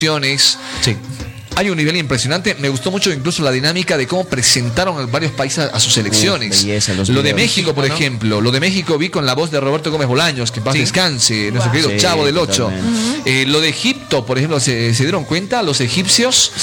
Sí. Hay un nivel impresionante. Me gustó mucho incluso la dinámica de cómo presentaron varios países a sus selecciones. Belleza, lo de México, por ejemplo. Lo de México vi con la voz de Roberto Gómez Bolaños, que en paz descanse, nuestro querido Chavo del 8. Lo de Egipto, por ejemplo, ¿se dieron cuenta? Los egipcios,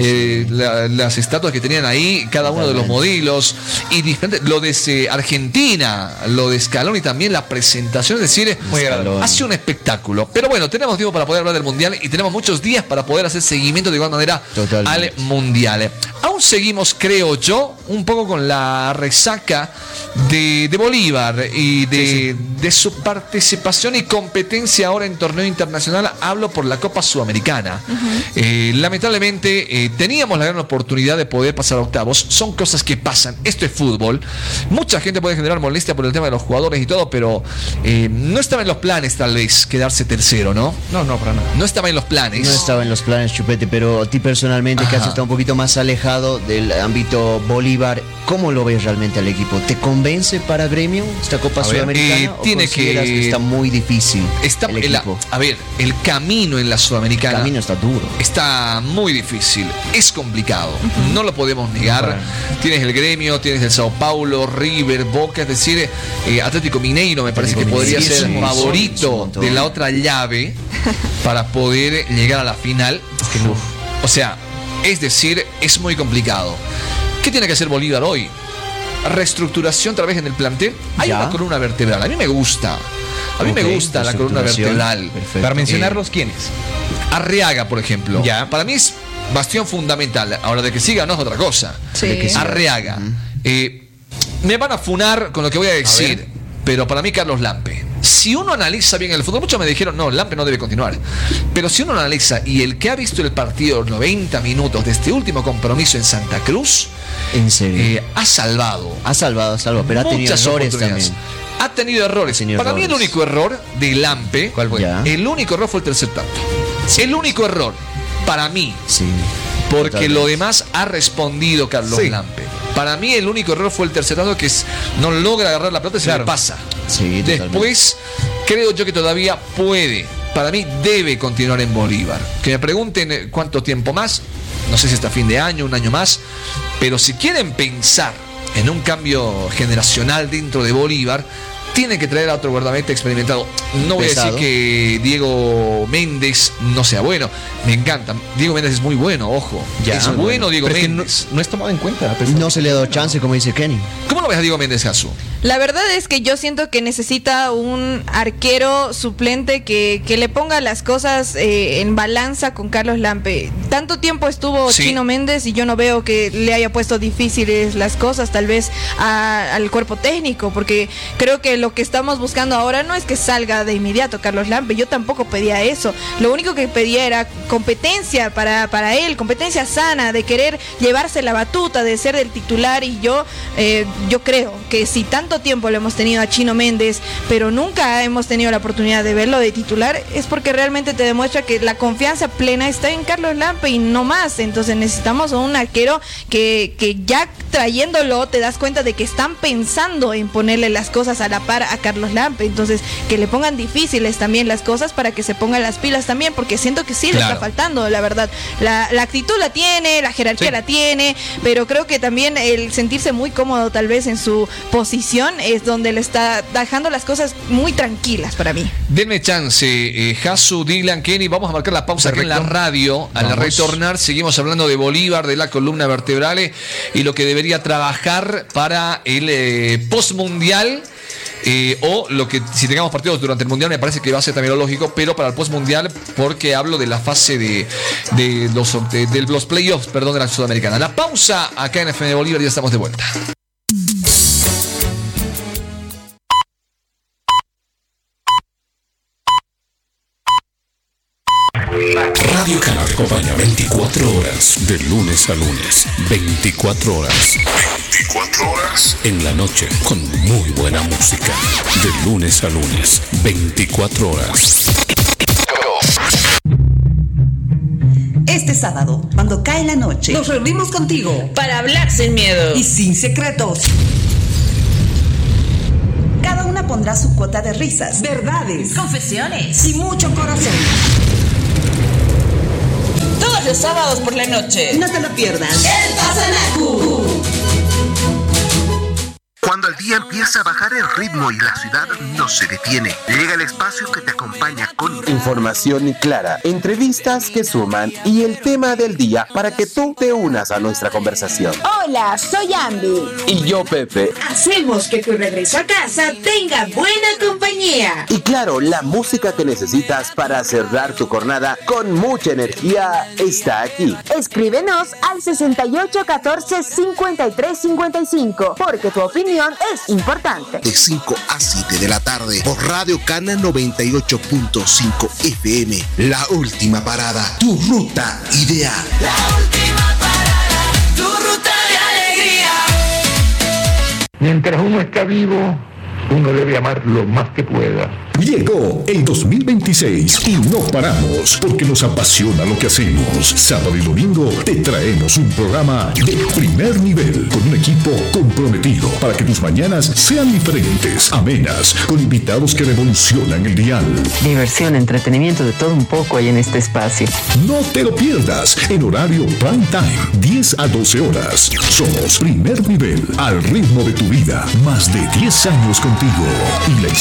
las estatuas que tenían ahí, cada uno de los modelos. Y diferente. Lo de Argentina, lo de Scaloni también, la presentación, es decir, hace un espectáculo. Pero bueno, tenemos tiempo para poder hablar del Mundial y tenemos muchos días para poder hacer seguimiento de igual manera al Mundial. Aún seguimos, creo yo, un poco con la resaca de Bolívar y de su participación y competencia ahora en torneo internacional. Hablo por la Copa Sudamericana. Lamentablemente teníamos la gran oportunidad de poder pasar a octavos. Son cosas que pasan. Esto es fútbol. Mucha gente puede generar molestia por el tema de los jugadores y todo, pero no estaba en los planes tal vez quedarse tercero, ¿no? No, para nada. No estaba en los planes. No estaba en los planes, Chupete, pero a ti personalmente, que has estado un poquito más alejado del ámbito Bolívar, ¿cómo lo ves realmente al equipo? ¿Te convence para Gremio esta Copa Sudamericana? Tiene que está muy difícil el equipo? El camino en la Sudamericana. El camino está duro. Está muy difícil. Es complicado. No lo podemos negar. Tienes el Gremio, tienes el Sao Paulo, River, Boca, es decir, Atlético Mineiro me parece que podría ser el favorito de la otra llave para poder llegar a la final. O sea, es decir, es muy complicado. ¿Qué tiene que hacer Bolívar hoy? Reestructuración otra vez en el plantel. Hay una columna vertebral. A mí me gusta. Me gusta la columna vertebral. Perfecto. Para mencionarlos, ¿quiénes? Arriaga, por ejemplo. Para mí es bastión fundamental. Ahora, de que siga no es otra cosa. Arriaga. Me van a funar con lo que voy a decir, pero para mí Carlos Lampe. Si uno analiza bien el fútbol, muchos me dijeron, no, Lampe no debe continuar. Pero si uno analiza, y el que ha visto el partido 90 minutos de este último compromiso en Santa Cruz, ¿en serio? Ha salvado, pero ha tenido errores también. Ha tenido errores. Para mí el único error de Lampe, ¿cuál fue? El único error fue el tercer tanto. El único error, para mí. Sí. Porque lo demás ha respondido Carlos Lampe. Para mí el único error fue el tercer tanto, que no logra agarrar la pelota y se le pasa. Sí, después creo yo que todavía puede. Para mí debe continuar en Bolívar. Que me pregunten cuánto tiempo más. No sé si hasta fin de año, un año más. Pero si quieren pensar en un cambio generacional dentro de Bolívar, tienen que traer a otro guardameta experimentado. No voy a decir que Diego Méndez no sea bueno. Me encanta. Diego Méndez es muy bueno, ojo. Es bueno Diego Méndez. No es tomado en cuenta. No se le ha dado chance, como dice Kenny. ¿Cómo lo ves a Diego Méndez, Jasu? La verdad es que yo siento que necesita un arquero suplente que le ponga las cosas en balanza con Carlos Lampe. Tanto tiempo estuvo Chino Méndez y yo no veo que le haya puesto difíciles las cosas, tal vez al cuerpo técnico, porque creo que lo que estamos buscando ahora no es que salga de inmediato Carlos Lampe. Yo tampoco pedía eso. Lo único que pedía era competencia para él, competencia sana, de querer llevarse la batuta, de ser el titular. Y yo creo que si tanto tiempo lo hemos tenido a Chino Méndez, pero nunca hemos tenido la oportunidad de verlo de titular, es porque realmente te demuestra que la confianza plena está en Carlos Lampe y no más. Entonces necesitamos un arquero que ya trayéndolo te das cuenta de que están pensando en ponerle las cosas a la par a Carlos Lampe. Entonces que le pongan difíciles también las cosas para que se pongan las pilas también, porque siento que le está faltando, la verdad. La actitud la tiene, la jerarquía la tiene, pero creo que también el sentirse muy cómodo tal vez en su posición es donde le está dejando las cosas muy tranquilas para mí. Denme chance, Jasu, Dylan, Kenny, vamos a marcar la pausa aquí en la radio. Al retornar seguimos hablando de Bolívar, de la columna vertebral y lo que debería trabajar para el postmundial. O lo que si tengamos partidos durante el mundial me parece que va a ser también lo lógico, pero para el postmundial, porque hablo de la fase de los playoffs, de la Sudamericana. La pausa acá en FM Bolívar y ya estamos de vuelta. Radio Canal te acompaña 24 horas, de lunes a lunes, 24 horas. 24 horas. En la noche, con muy buena música. De lunes a lunes, 24 horas. Este sábado, cuando cae la noche, nos reunimos contigo para hablar sin miedo y sin secretos. Cada una pondrá su cuota de risas, verdades, confesiones y mucho corazón. los sábados por la noche. No te lo pierdas. El Pasanacu. Cuando el día empieza a bajar el ritmo y la ciudad no se detiene, llega el espacio que te acompaña con información clara, entrevistas que suman y el tema del día para que tú te unas a nuestra conversación. Hola, soy Ambi. Y yo, Pepe. Hacemos que tu regreso a casa tenga buena compañía. Y claro, la música que necesitas para cerrar tu jornada con mucha energía está aquí. Escríbenos al 68 14 53 55, porque tu opinión es importante. De 5 a 7 de la tarde por Radio Cana 98.5 FM. La última parada, tu ruta ideal. La última parada, tu ruta de alegría. Mientras uno está vivo, uno debe amar lo más que pueda. Llegó el 2026 y no paramos porque nos apasiona lo que hacemos. Sábado y domingo te traemos un programa de primer nivel con un equipo comprometido para que tus mañanas sean diferentes, amenas, con invitados que revolucionan el dial. Diversión, entretenimiento, de todo un poco hay en este espacio. No te lo pierdas en horario prime time, 10 a 12 horas. Somos primer nivel, al ritmo de tu vida. Más de 10 años contigo y la